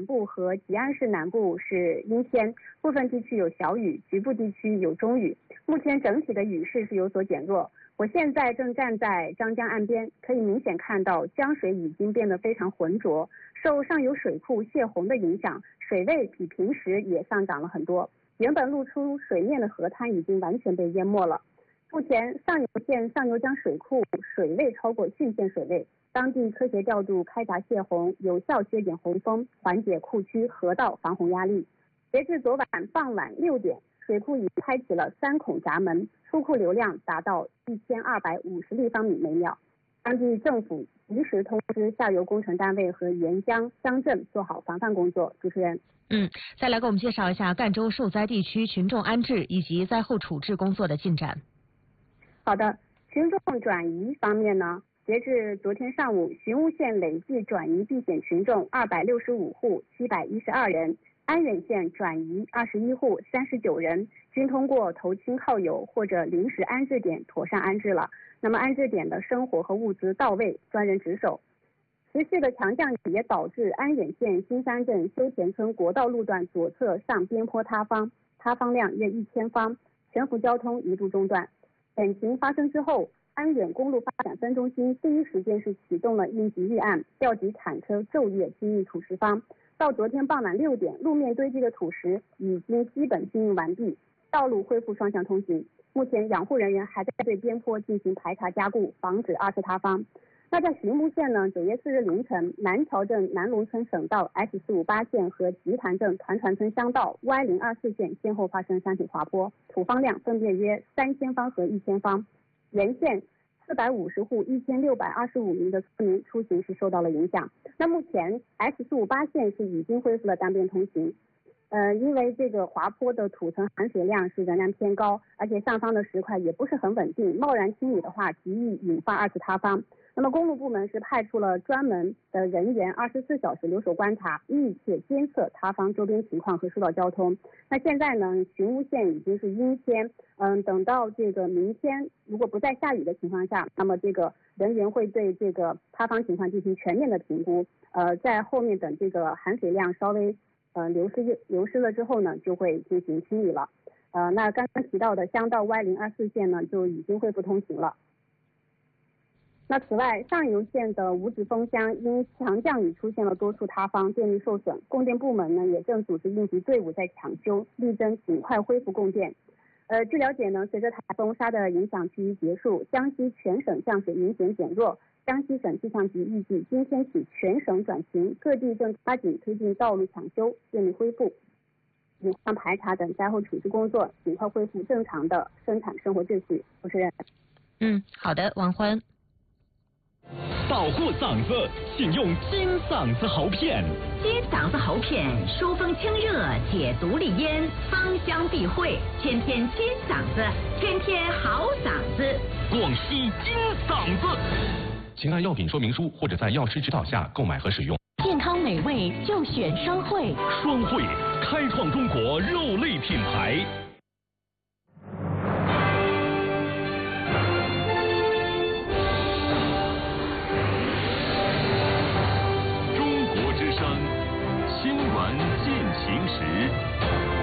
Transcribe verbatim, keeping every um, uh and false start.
南部和吉安市南部是阴天，部分地区有小雨，局部地区有中雨。目前整体的雨势是有所减弱。我现在正站在张江岸边，可以明显看到江水已经变得非常浑浊，受上游水库泄洪的影响，水位比平时也上涨了很多。原本露出水面的河滩已经完全被淹没了。目前上游县上游江水库水位超过汛县水位，当地科学调度开闸泄洪，有效削减洪峰，缓解库区河道防洪压力。截至昨晚傍晚六点，水库已开启了三孔闸门，出库流量达到一千二百五十立方米每秒。当地政府及时通知下游工程单位和沿江乡镇做好防范工作。主持人， 嗯，再来给我们介绍一下赣州受灾地区群众安置以及灾后处置工作的进展。 好的，群众转移方面呢，截至昨天上午，寻乌县累计转移避险群众二百六十五户，七百一十二人。安远县转移二十一户，三十九人，均通过投亲靠友或者临时安置点妥善安置了。那么安置点的生活和物资到位，专人值守。持续的强降雨也导致安远县新山镇修田村国道路段左侧上边坡塌方，塌方量约一千方，全幅交通一度中断。本情发生之后，安远公路发展分中心第一时间是启动了应急预案，调集铲车昼夜清运土石方。到昨天傍晚六点，路面堆积的土石已经基本清运完毕，道路恢复双向通行。目前养护人员还在对边坡进行排查加固，防止二次塌方。那在寻乌县呢，九月四日凌晨，南桥镇南龙村省道 S 四五八线和吉潭镇团船村乡道 Y 零二四线先后发生山体滑坡，土方量分别约三千方和一千方。沿线四百五十户一千六百二十五名的村民出行是受到了影响。那目前 S 四五八线是已经恢复了单边通行。呃，因为这个滑坡的土层含水量是仍然偏高，而且上方的石块也不是很稳定，贸然清理的话，极易引发二次塌方。那么公路部门是派出了专门的人员，二十四小时留守观察，密切监测塌方周边情况和疏导交通。那现在呢，寻乌县已经是阴天，嗯，等到这个明天，如果不再下雨的情况下，那么这个人员会对这个塌方情况进行全面的评估。呃，在后面等这个含水量稍微呃流失流失了之后呢，就会进行清理了。呃，那刚刚提到的乡道 Y 零二四线呢，就已经恢复通行了。那此外，上游县的五指峰乡因强降雨出现了多处塌方，电力受损，供电部门呢也正组织应急队伍在抢修，力争尽快恢复供电。呃，据了解呢，随着台风沙的影响趋于结束，江西全省降水明显减弱。江西省气象局预计今天起全省转晴，各地正加紧推进道路抢修、电力恢复、隐患排查等灾后处置工作，尽快恢复正常的生产生活秩序。主持人， 嗯，好的，王欢。 保护嗓子，请用金嗓子喉片。 金嗓子喉片疏风清热，解毒利咽，芳香避秽，天天金嗓子，天天好嗓子。 广西金嗓子，请按药品说明书或者在药师指导下购买和使用。 健康美味就选双汇。 双汇，开创中国肉类品牌。